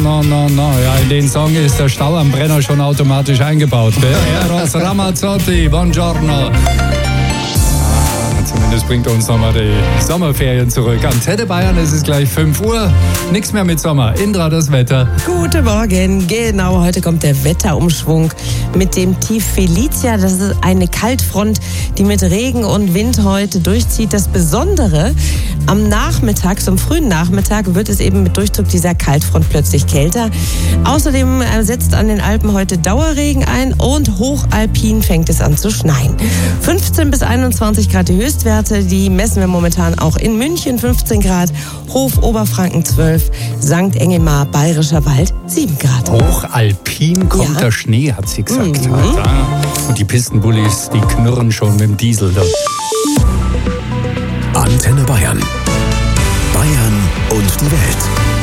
Ja, in den Song ist der Stau am Brenner schon automatisch eingebaut. Eros Ramazzotti, buongiorno. Zumindest bringt uns nochmal die Sommerferien zurück. Antenne Bayern, es ist gleich 5 Uhr. Nichts mehr mit Sommer. Indra, das Wetter. Guten Morgen. Genau, heute kommt der Wetterumschwung mit dem Tief Felicia. Das ist eine Kaltfront, die mit Regen und Wind heute durchzieht. Das Besondere, am Nachmittag, zum frühen Nachmittag, wird es eben mit Durchzug dieser Kaltfront plötzlich kälter. Außerdem setzt an den Alpen heute Dauerregen ein und hochalpin fängt es an zu schneien. 15 bis 21 Grad die Höchstwerte, die messen wir momentan auch in München, 15 Grad, Hof Oberfranken 12, St. Engelmar, Bayerischer Wald 7 Grad. Hochalpin kommt der Schnee, hat sie gesagt. Und die Pistenbullis, die knurren schon mit dem Diesel da. Antenne Bayern. Bayern und die Welt.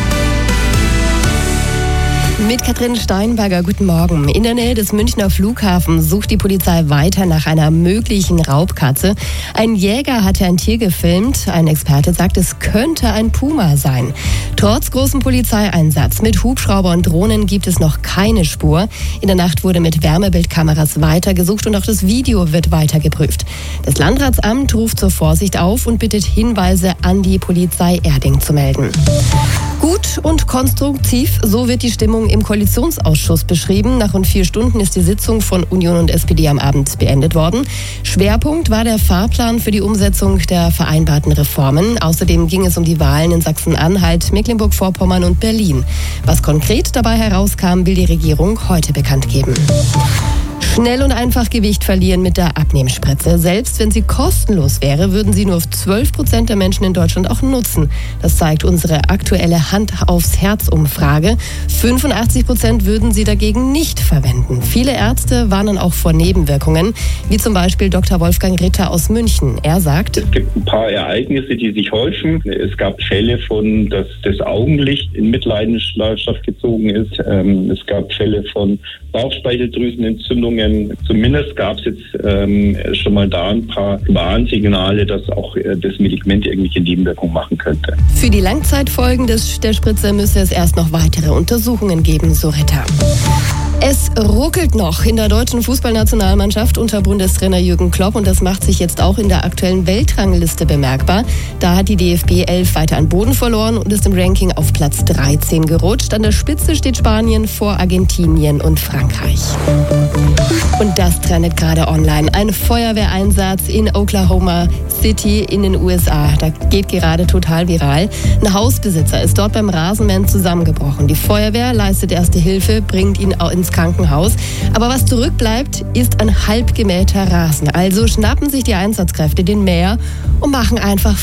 Mit Katrin Steinberger, guten Morgen. In der Nähe des Münchner Flughafens sucht die Polizei weiter nach einer möglichen Raubkatze. Ein Jäger hatte ein Tier gefilmt. Ein Experte sagt, es könnte ein Puma sein. Trotz großem Polizeieinsatz mit Hubschrauber und Drohnen gibt es noch keine Spur. In der Nacht wurde mit Wärmebildkameras weitergesucht und auch das Video wird weiter geprüft. Das Landratsamt ruft zur Vorsicht auf und bittet, Hinweise an die Polizei Erding zu melden. Gut und konstruktiv, so wird die Stimmung im Koalitionsausschuss beschrieben. Nach rund 4 Stunden ist die Sitzung von Union und SPD am Abend beendet worden. Schwerpunkt war der Fahrplan für die Umsetzung der vereinbarten Reformen. Außerdem ging es um die Wahlen in Sachsen-Anhalt, Mecklenburg-Vorpommern und Berlin. Was konkret dabei herauskam, will die Regierung heute bekannt geben. Schnell und einfach Gewicht verlieren mit der Abnehmspritze. Selbst wenn sie kostenlos wäre, würden sie nur 12% der Menschen in Deutschland auch nutzen. Das zeigt unsere aktuelle Hand-aufs-Herz-Umfrage. 85% würden sie dagegen nicht verwenden. Viele Ärzte warnen auch vor Nebenwirkungen, wie zum Beispiel Dr. Wolfgang Ritter aus München. Er sagt: Es gibt ein paar Ereignisse, die sich häufen. Es gab Fälle von, dass das Augenlicht in Mitleidenschaft gezogen ist. Es gab Fälle von Bauchspeicheldrüsenentzündungen. Zumindest gab es jetzt schon mal da ein paar Warnsignale, dass auch das Medikament irgendwelche Nebenwirkungen machen könnte. Für die Langzeitfolgen der Spritze müsse es erst noch weitere Untersuchungen geben, so Ritter. Es ruckelt noch in der deutschen Fußballnationalmannschaft unter Bundestrainer Jürgen Klopp und das macht sich jetzt auch in der aktuellen Weltrangliste bemerkbar. Da hat die DFB 11 weiter an Boden verloren und ist im Ranking auf Platz 13 gerutscht. An der Spitze steht Spanien vor Argentinien und Frankreich. Und das trendet gerade online. Ein Feuerwehreinsatz in Oklahoma City in den USA. Da geht gerade total viral. Ein Hausbesitzer ist dort beim Rasenmähen zusammengebrochen. Die Feuerwehr leistet erste Hilfe, bringt ihn ins Krankenhaus. Aber was zurückbleibt, ist ein halb gemähter Rasen. Also schnappen sich die Einsatzkräfte den Mäher und machen einfach